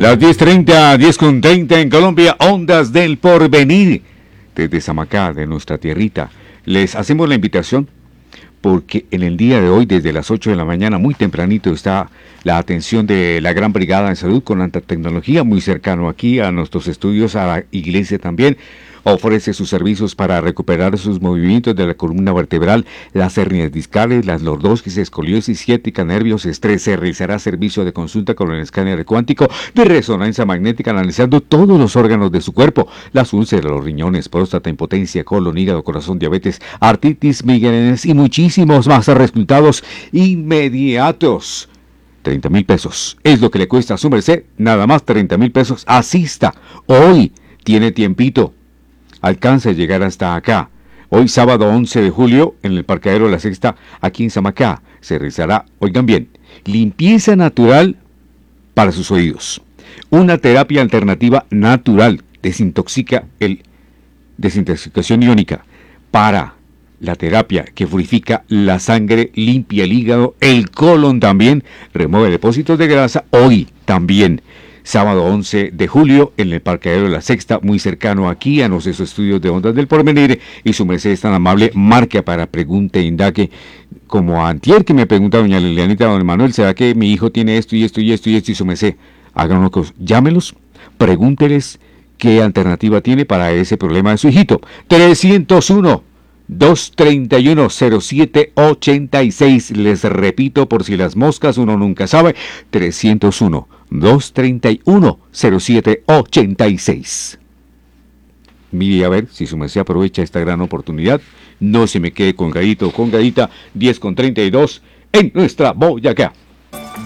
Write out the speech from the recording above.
Las 10:30, 10:30 en Colombia, Ondas del Porvenir. Desde Samacá, de nuestra tierrita, les hacemos la invitación porque en el día de hoy, desde las 8 de la mañana, muy tempranito, está la atención de la Gran Brigada en Salud con alta tecnología, muy cercano aquí a nuestros estudios, a la iglesia también. Ofrece sus servicios para recuperar sus movimientos de la columna vertebral, las hernias discales, las lordosis, escoliosis, ciática, nervios, estrés. Se realizará servicio de consulta con el escáner cuántico de resonancia magnética, analizando todos los órganos de su cuerpo: las úlceras, los riñones, próstata, impotencia, colon, hígado, corazón, diabetes, artritis, migrañas y muchísimos más resultados inmediatos. 30,000 pesos es lo que le cuesta a su merced, nada más 30,000 pesos. Asista, hoy tiene tiempito. Alcanza a llegar hasta acá. Hoy sábado 11 de julio en el parqueadero La Sexta, aquí en Samacá, se realizará, oigan bien, limpieza natural para sus oídos. Una terapia alternativa natural, desintoxicación iónica, para la terapia que purifica la sangre, limpia el hígado, el colon también, remueve depósitos de grasa. Hoy también. Sábado 11 de julio, en el parqueadero de La Sexta, muy cercano aquí a nuestros estudios de Ondas del Porvenir. Y su merced es tan amable, marque para pregunte e indague. Como antier que me pregunta doña Lilianita, don Manuel, ¿será que mi hijo tiene esto y esto y esto y esto? Y su merced, hagan una cosa, llámelos, pregúnteles qué alternativa tiene para ese problema de su hijito. 301-231-0786. Les repito, por si las moscas, uno nunca sabe. 301-231-0786. Mire a ver si su merced aprovecha esta gran oportunidad. No se me quede colgadito o colgadita. 10:32 en nuestra Boyacá.